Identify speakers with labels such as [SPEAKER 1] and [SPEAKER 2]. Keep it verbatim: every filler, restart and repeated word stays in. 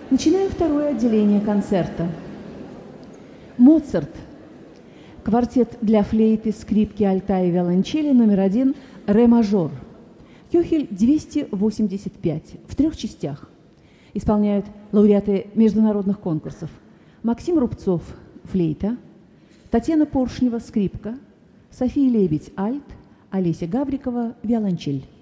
[SPEAKER 1] Начинаем второе отделение концерта. Моцарт. Квартет для флейты, скрипки, альта и виолончели номер один, ре мажор. Кёхель двести восемьдесят пять в трех частях. Исполняют лауреаты международных конкурсов. Максим Рубцов – флейта, Татьяна Поршнева – скрипка, София Лебедь – альт, Олеся Гаврикова – виолончель.